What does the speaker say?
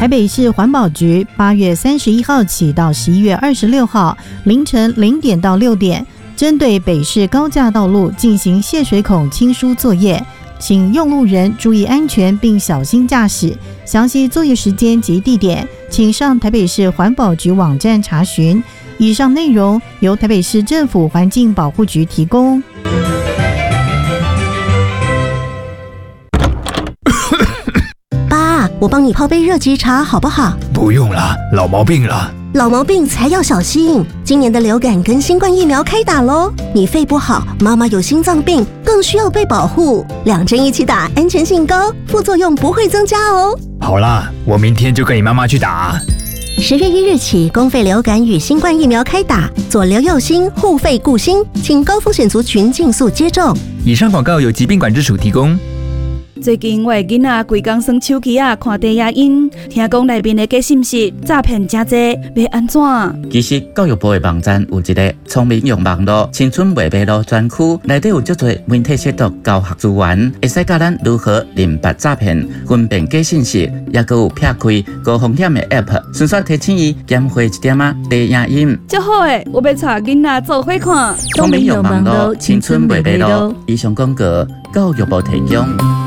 台北市环保局8月31号起到11月26号凌晨0点到6点，针对北市高架道路进行泄水孔清疏作业，请用路人注意安全并小心驾驶。详细作业时间及地点，请上台北市环保局网站查询。以上内容由台北市政府环境保护局提供。 爸，我帮你泡杯热菊茶好不好？ 不用了，老毛病了。 老毛病才要小心，今年的流感跟新冠疫苗开打咯。你肺不好，妈妈有心脏病，更需要被保护。2针一起打，安全性高，副作用不会增加哦。 好啦，我明天就跟你妈妈去打。 10月1日起，公费流感与新冠疫苗开打，左留右心，护肺顾心，请高风险族群尽速接种。 以上广告由疾病管制署提供。 最近我的囡仔规工耍手机看低影音，听讲内面的假信息诈骗真多，要安怎？ 其实教育部的网站有一个聪明用网络青春未迷路专区，内底有足多媒体识读教学资源，会使教咱如何认别诈骗、分辨假信息，也佮有撇开高风险的 App， 顺续提醒伊减花一点低影音。 真好诶，我要带囡仔做伙看。 聪明用网络青春未迷路。以上广告教育部提供。